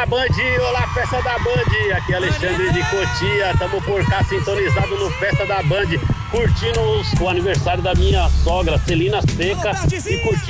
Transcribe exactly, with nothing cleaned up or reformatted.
Band, olá Festa da Band, aqui é Alexandre de Cotia, estamos por cá sintonizado no Festa da Band, curtindo os, o aniversário da minha sogra, Celina Seca, e curtindo